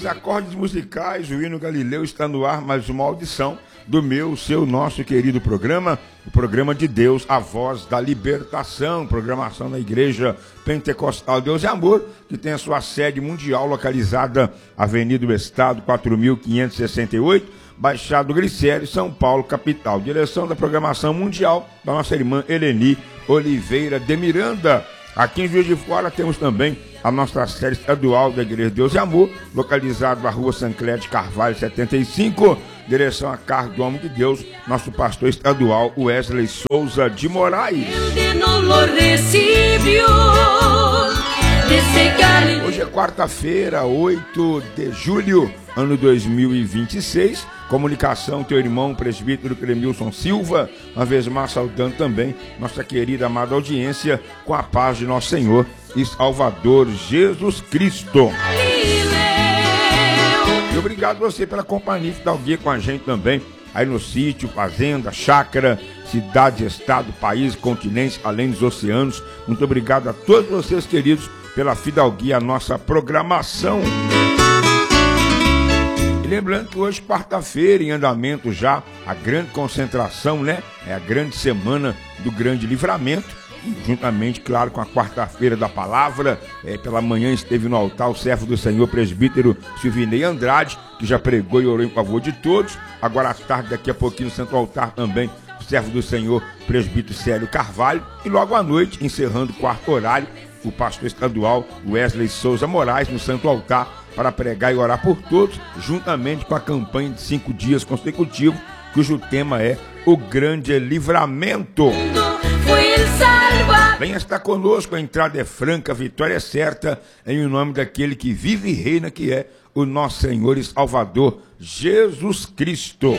acordes musicais, o hino Galileu está no ar, mais uma audição do meu, seu, nosso querido programa, o programa de Deus, a voz da libertação, programação da Igreja Pentecostal Deus e Amor, que tem a sua sede mundial localizada Avenida do Estado, 4.568, Baixado Glicério, São Paulo, capital. Direção da programação mundial da nossa irmã Eleni Oliveira de Miranda. Aqui em Juiz de Fora temos também a nossa sede estadual da Igreja Deus e Amor, localizado na rua Sancler Carvalho 75, direção a cargo do homem de Deus, nosso pastor estadual Wesley Souza de Moraes. Hoje é quarta-feira, 8 de julho, ano 2026. Comunicação, teu irmão, presbítero Clemilson Silva, uma vez mais saudando também nossa querida amada audiência, com a paz de nosso Senhor e Salvador Jesus Cristo. E obrigado a você pela companhia que está aqui com a gente também, aí no sítio, fazenda, chácara, cidade, estado, país, continente, além dos oceanos. Muito obrigado a todos vocês, queridos, pela fidalguia à nossa programação. E lembrando que hoje, quarta-feira, em andamento já, a grande concentração, né? É a grande semana do grande livramento. E juntamente, claro, com a quarta-feira da palavra, pela manhã esteve no altar o servo do Senhor, presbítero Silvinei Andrade, que já pregou e orou em favor de todos. Agora à tarde, daqui a pouquinho, no Santo Altar também, o servo do Senhor, presbítero Célio Carvalho. E logo à noite, encerrando o quarto horário, o pastor estadual Wesley Souza Moraes, no Santo Altar, para pregar e orar por todos, juntamente com a campanha de 5 dias consecutivos, cujo tema é o grande livramento. Venha estar conosco, a entrada é franca, a vitória é certa, em nome daquele que vive e reina, que é o nosso Senhor e Salvador, Jesus Cristo.